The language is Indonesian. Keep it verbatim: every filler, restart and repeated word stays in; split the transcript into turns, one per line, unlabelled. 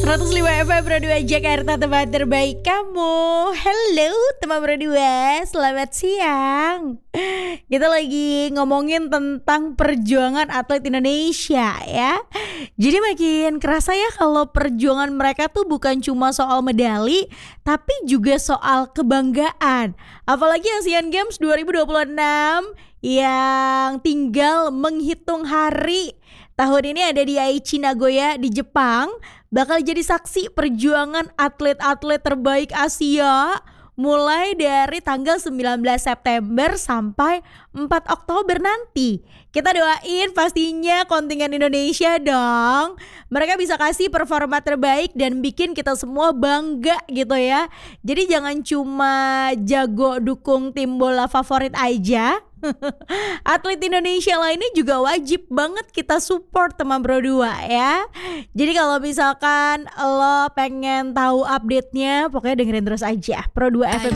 seratus lima F M Pro dua Jakarta, tempat terbaik kamu. Halo teman Pro dua, selamat siang. Kita lagi ngomongin tentang perjuangan atlet Indonesia ya. Jadi makin kerasa ya kalau perjuangan mereka tuh bukan cuma soal medali, tapi juga soal kebanggaan. Apalagi Asian Games dua ribu dua puluh enam yang tinggal menghitung hari. Tahun ini ada di Aichi Nagoya di Jepang, bakal jadi saksi perjuangan atlet-atlet terbaik Asia mulai dari tanggal sembilan belas September sampai empat Oktober nanti. Kita doain pastinya kontingen Indonesia dong. Mereka bisa kasih performa terbaik dan bikin kita semua bangga gitu ya. Jadi jangan cuma jago dukung tim bola favorit aja. Atlet Indonesia lainnya juga wajib banget kita support teman Pro dua ya. Jadi kalau misalkan lo pengen tahu update-nya, pokoknya dengerin terus aja Pro dua F M